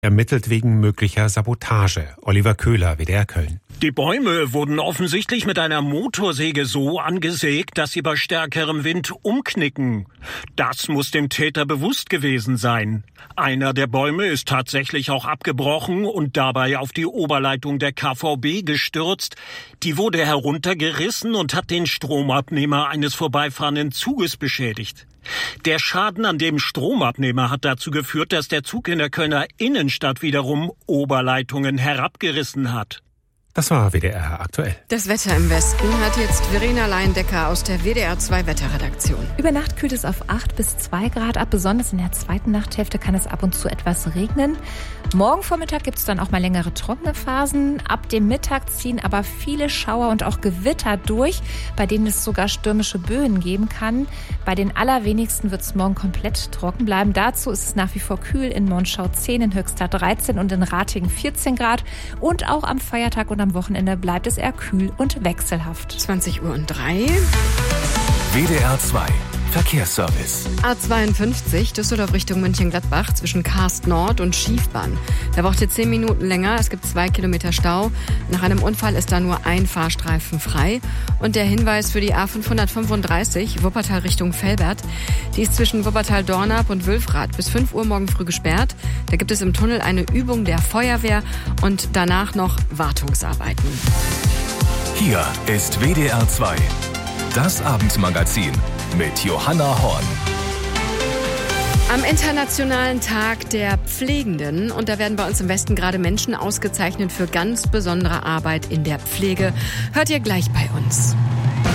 Ermittelt wegen möglicher Sabotage. Oliver Köhler, WDR Köln. Die Bäume wurden offensichtlich mit einer Motorsäge so angesägt, dass sie bei stärkerem Wind umknicken. Das muss dem Täter bewusst gewesen sein. Einer der Bäume ist tatsächlich auch abgebrochen und dabei auf die Oberleitung der KVB gestürzt. Die wurde heruntergerissen und hat den Stromabnehmer eines vorbeifahrenden Zuges beschädigt. Der Schaden an dem Stromabnehmer hat dazu geführt, dass der Zug in der Kölner Innenstadt wiederum Oberleitungen herabgerissen hat. Das war WDR aktuell. Das Wetter im Westen hat jetzt Verena Leindecker aus der WDR 2 Wetterredaktion. Über Nacht kühlt es auf 8 bis 2 Grad ab. Besonders in der zweiten Nachthälfte kann es ab und zu etwas regnen. Morgen Vormittag gibt es dann auch mal längere trockene Phasen. Ab dem Mittag ziehen aber viele Schauer und auch Gewitter durch, bei denen es sogar stürmische Böen geben kann. Bei den allerwenigsten wird es morgen komplett trocken bleiben. Dazu ist es nach wie vor kühl. In Monschau 10, in Höxter 13 und in Ratingen 14 Grad. Und auch am Feiertag und am Wochenende bleibt es eher kühl und wechselhaft. 20:03 Uhr. WDR 2 Verkehrsservice. A52 Düsseldorf Richtung Mönchengladbach zwischen Karst Nord und Schiefbahn. Da braucht ihr 10 Minuten länger. Es gibt 2 Kilometer Stau. Nach einem Unfall ist da nur ein Fahrstreifen frei. Und der Hinweis für die A535 Wuppertal Richtung Velbert. Die ist zwischen Wuppertal-Dornap und Wülfrath bis 5 Uhr morgen früh gesperrt. Da gibt es im Tunnel eine Übung der Feuerwehr und danach noch Wartungsarbeiten. Hier ist WDR 2. Das Abendmagazin mit Johanna Horn. Am Internationalen Tag der Pflegenden. Und da werden bei uns im Westen gerade Menschen ausgezeichnet für ganz besondere Arbeit in der Pflege. Hört ihr gleich bei uns.